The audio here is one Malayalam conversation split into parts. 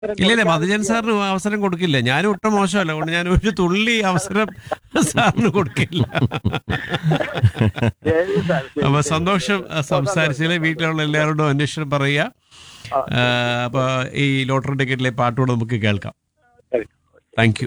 ഇല്ല മധുജൻ സാറിന് അവസരം കൊടുക്കില്ല. ഞാനും ഒട്ടും മോശമല്ല, അതുകൊണ്ട് ഞാൻ ഒരു തുള്ളി അവസരം സാറിന് കൊടുക്കില്ല. ശരി സാർ, ശരി, അപ്പൊ ശരി. സന്തോഷം സംസാരിച്ചതിൽ വീട്ടിലുള്ള എല്ലാവരോടും അന്വേഷണം പറയുക. അപ്പൊ ഈ ലോട്ടറി ടിക്കറ്റിലെ പാട്ടുകൂടെ നമുക്ക് കേൾക്കാം. ശരി. Thank you.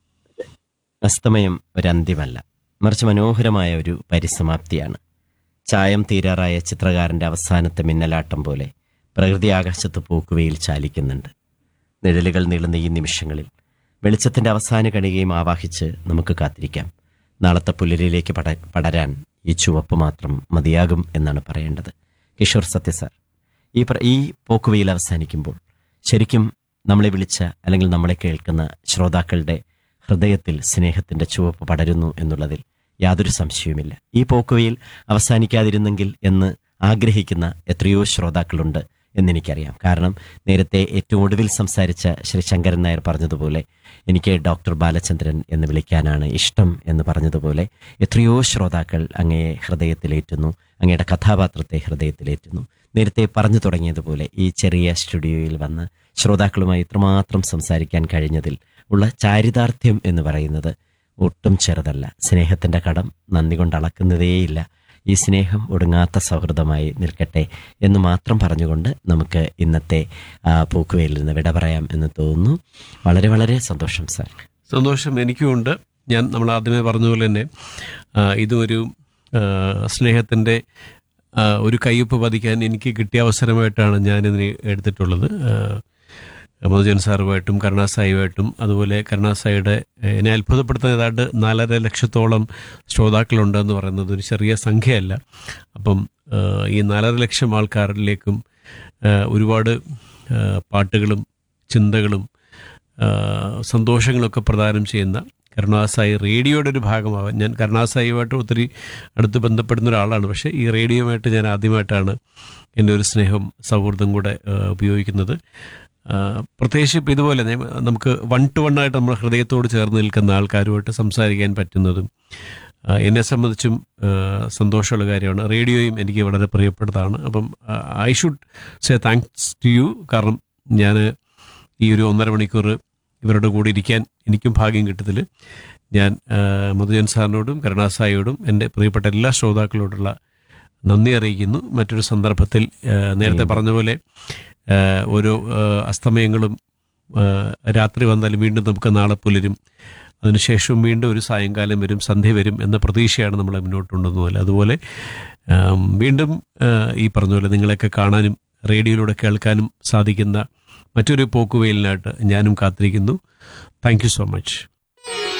അസ്തമയം ഒരന്ത്യമല്ല, മറിച്ച് മനോഹരമായ ഒരു പരിസമാപ്തിയാണ്. ചായം തീരാറായ ചിത്രകാരൻ്റെ അവസാനത്തെ മിന്നലാട്ടം പോലെ പ്രകൃതി ആകാശത്ത് പോക്കുവയിൽ ചാലിക്കുന്നുണ്ട്. നിഴലുകൾ നീളുന്ന ഈ നിമിഷങ്ങളിൽ വെളിച്ചത്തിൻ്റെ അവസാന കണികയും ആവാഹിച്ച് നമുക്ക് കാത്തിരിക്കാം. നാളത്തെ പുലരിയിലേക്ക് പടരാൻ ഈ ചുവപ്പ് മാത്രം മതിയാകും എന്നാണ് പറയേണ്ടത്. കിഷോർ സത്യ സാർ, ഈ പോക്കുവയിൽ അവസാനിക്കുമ്പോൾ ശരിക്കും നമ്മളെ വിളിച്ച അല്ലെങ്കിൽ നമ്മളെ കേൾക്കുന്ന ശ്രോതാക്കളുടെ ഹൃദയത്തിൽ സ്നേഹത്തിൻ്റെ ചുവപ്പ് പടരുന്നു എന്നുള്ളതിൽ യാതൊരു സംശയവുമില്ല. ഈ പോക്കുവയിൽ അവസാനിക്കാതിരുന്നെങ്കിൽ എന്ന് ആഗ്രഹിക്കുന്ന എത്രയോ ശ്രോതാക്കളുണ്ട് എന്നെനിക്കറിയാം. കാരണം നേരത്തെ ഏറ്റവും ഒടുവിൽ സംസാരിച്ച ശ്രീ ശങ്കരൻ നായർ പറഞ്ഞതുപോലെ എനിക്ക് ഡോക്ടർ ബാലചന്ദ്രൻ എന്ന് വിളിക്കാനാണ് ഇഷ്ടം എന്ന് പറഞ്ഞതുപോലെ എത്രയോ ശ്രോതാക്കൾ അങ്ങയെ ഹൃദയത്തിലേറ്റുന്നു, അങ്ങയുടെ കഥാപാത്രത്തെ ഹൃദയത്തിലേറ്റുന്നു. നേരത്തെ പറഞ്ഞു തുടങ്ങിയതുപോലെ ഈ ചെറിയ സ്റ്റുഡിയോയിൽ വന്ന് ശ്രോതാക്കളുമായി ഇത്രമാത്രം സംസാരിക്കാൻ കഴിഞ്ഞതിൽ ഉള്ള ചാരിതാർത്ഥ്യം എന്ന് പറയുന്നത് ഒട്ടും ചെറുതല്ല. സ്നേഹത്തിൻ്റെ കടം നന്ദി കൊണ്ട് അളക്കുന്നതേയില്ല. ഈ സ്നേഹം ഒടുങ്ങാത്ത സൗഹൃദമായി നിൽക്കട്ടെ എന്ന് മാത്രം പറഞ്ഞുകൊണ്ട് നമുക്ക് ഇന്നത്തെ പോക്കുവയിൽ നിന്ന് വിട പറയാം എന്ന് തോന്നുന്നു. വളരെ വളരെ സന്തോഷം സാർ. സന്തോഷം എനിക്കുമുണ്ട്. നമ്മൾ ആദ്യമേ പറഞ്ഞതുപോലെ തന്നെ ഇതൊരു സ്നേഹത്തിൻ്റെ ഒരു കയ്യൊപ്പ് പതിക്കാൻ എനിക്ക് കിട്ടിയ അവസരമായിട്ടാണ് ഞാനിതിനെ എടുത്തിട്ടുള്ളത്. മധുജൻ സാറുമായിട്ടും കരുണാസായിയുമായിട്ടും. അതുപോലെ കരുണാസായിയുടെ എന്നെ അത്ഭുതപ്പെടുത്തുന്ന ഏതാണ്ട് 4.5 ലക്ഷത്തോളം ശ്രോതാക്കളുണ്ടെന്ന് പറയുന്നത് ഒരു ചെറിയ സംഖ്യയല്ല. അപ്പം ഈ 4.5 ലക്ഷം ആൾക്കാരിലേക്കും ഒരുപാട് പാട്ടുകളും ചിന്തകളും സന്തോഷങ്ങളൊക്കെ പ്രദാനം ചെയ്യുന്ന കരുണാസായി റേഡിയോയുടെ ഒരു ഭാഗമാവാൻ, ഞാൻ കരുണാസായിയുമായിട്ട് ഒത്തിരി അടുത്ത് ബന്ധപ്പെടുന്ന ഒരാളാണ്. പക്ഷേ ഈ റേഡിയോയുമായിട്ട് ഞാൻ ആദ്യമായിട്ടാണ് എൻ്റെ ഒരു സ്നേഹം സൗഹൃദം കൂടെ ഉപയോഗിക്കുന്നത്. പ്രത്യേകിച്ച് ഇപ്പം ഇതുപോലെ നമുക്ക് 1 to 1 ആയിട്ട് നമ്മുടെ ഹൃദയത്തോട് ചേർന്ന് നിൽക്കുന്ന ആൾക്കാരുമായിട്ട് സംസാരിക്കാൻ പറ്റുന്നതും എന്നെ സംബന്ധിച്ചും സന്തോഷമുള്ള കാര്യമാണ്. റേഡിയോയും എനിക്ക് വളരെ പ്രിയപ്പെട്ടതാണ്. അപ്പം I should say thanks to you. കാരണം ഞാൻ ഈ ഒരു 1.5 മണിക്കൂർ ഇവരുടെ കൂടെ ഇരിക്കാൻ എനിക്കും ഭാഗ്യം കിട്ടത്തിൽ ഞാൻ മധുജൻ സാറിനോടും കരുണാസായിയോടും എൻ്റെ പ്രിയപ്പെട്ട എല്ലാ ശ്രോതാക്കളോടുള്ള നന്ദി അറിയിക്കുന്നു. മറ്റൊരു സന്ദർഭത്തിൽ നേരത്തെ പറഞ്ഞ പോലെ ഓരോ അസ്തമയങ്ങളും രാത്രി വന്നാലും വീണ്ടും നമുക്ക് നാളെ പുലരും, അതിനുശേഷം വീണ്ടും ഒരു സായങ്കാലം വരും, സന്ധ്യ വരും എന്ന പ്രതീക്ഷയാണ് നമ്മളെ മുന്നോട്ടുകൊണ്ടുവന്നത്. അതുപോലെ വീണ്ടും ഈ പറഞ്ഞ പോലെ നിങ്ങളെയൊക്കെ കാണാനും റേഡിയോയിലൂടെ കേൾക്കാനും സാധിക്കുന്ന മറ്റൊരു പോക്കുവെയിലിനായിട്ട് ഞാനും കാത്തിരിക്കുന്നു. Thank you so much.